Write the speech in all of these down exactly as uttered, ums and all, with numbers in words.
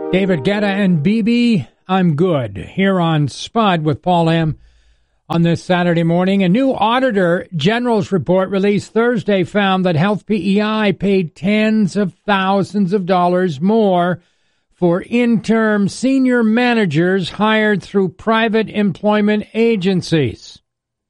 David Guetta and B B, I'm Good, here on Spud with Paul M. On this Saturday morning. A new Auditor General's report released Thursday found that Health P E I paid tens of thousands of dollars more for interim senior managers hired through private employment agencies.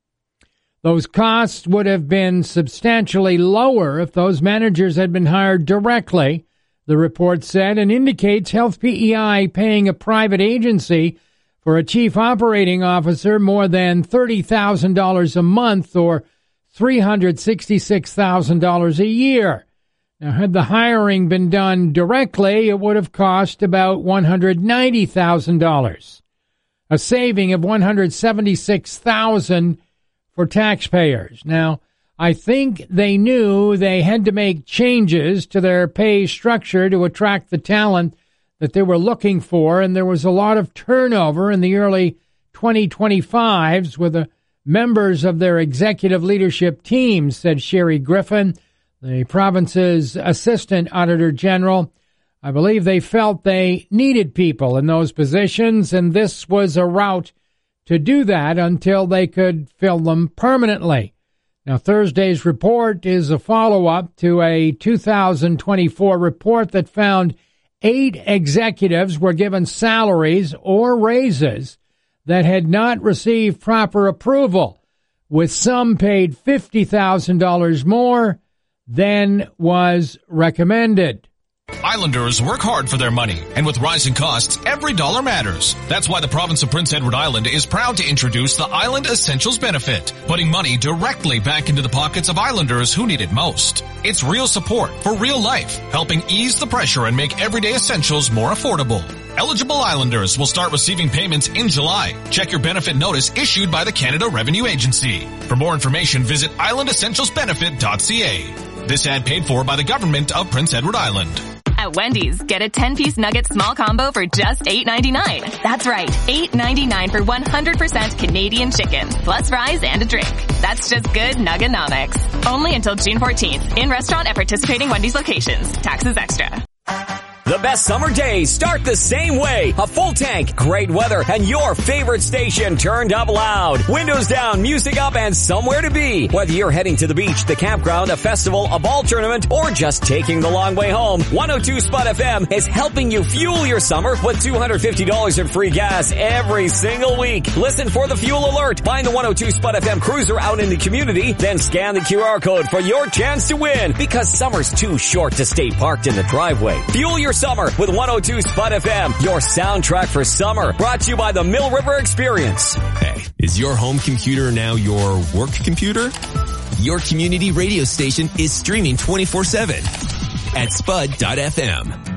Those costs would have been substantially lower if those managers had been hired directly, the report said, and indicates Health P E I paying a private agency for a chief operating officer more than thirty thousand dollars a month or three hundred sixty-six thousand dollars a year. Now, had the hiring been done directly, it would have cost about one hundred ninety thousand dollars, a saving of one hundred seventy-six thousand dollars for taxpayers. Now, I think they knew they had to make changes to their pay structure to attract the talent that they were looking for, and there was a lot of turnover in the early twenty twenty-fives with the members of their executive leadership team, said Sherry Griffin, the province's Assistant Auditor General. I believe they felt they needed people in those positions, and this was a route to do that until they could fill them permanently. Now, Thursday's report is a follow-up to a two thousand twenty-four report that found eight executives were given salaries or raises that had not received proper approval, with some paid fifty thousand dollars more than was recommended. Islanders work hard for their money, and with rising costs, every dollar matters. That's why the province of Prince Edward Island is proud to introduce the Island Essentials benefit, putting money directly back into the pockets of Islanders who need it most. It's real support for real life, helping ease the pressure and make everyday essentials more affordable. Eligible Islanders will start receiving payments in July. Check your benefit notice issued by the Canada Revenue Agency. For more information, visit island essentials benefit dot c a. This ad paid for by the government of Prince Edward Island. At Wendy's, get a ten-piece nugget small combo for just eight ninety-nine. That's right, eight ninety-nine for one hundred percent Canadian chicken, plus fries and a drink. That's just good Nuggenomics. Only until June fourteenth, in restaurant at participating Wendy's locations. Taxes extra. The best summer days start the same way. A full tank, great weather, and your favorite station turned up loud. Windows down, music up, and somewhere to be. Whether you're heading to the beach, the campground, a festival, a ball tournament, or just taking the long way home, one oh two Spud F M is helping you fuel your summer with two hundred fifty dollars in free gas every single week. Listen for the fuel alert. Find the one oh two Spud F M cruiser out in the community, then scan the Q R code for your chance to win. Because summer's too short to stay parked in the driveway. Fuel your summer with one oh two Spud F M, your soundtrack for summer. Brought to you by the Mill River Experience. Hey, is your home computer now your work computer? Your community radio station is streaming twenty-four seven at spud dot f m.